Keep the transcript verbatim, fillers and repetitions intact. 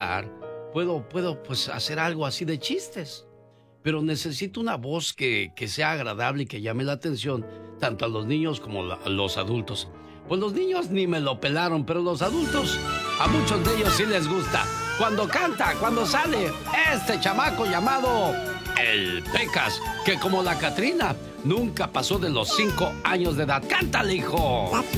cantar, puedo, puedo pues hacer algo así de chistes. Pero necesito una voz que, que sea agradable y que llame la atención tanto a los niños como la- a los adultos. Pues los niños ni me lo pelaron, pero los adultos, a muchos de ellos sí les gusta. Cuando canta, cuando sale este chamaco llamado el Pecas, que como la Catrina, nunca pasó de los cinco años de edad. ¡Cántale, hijo!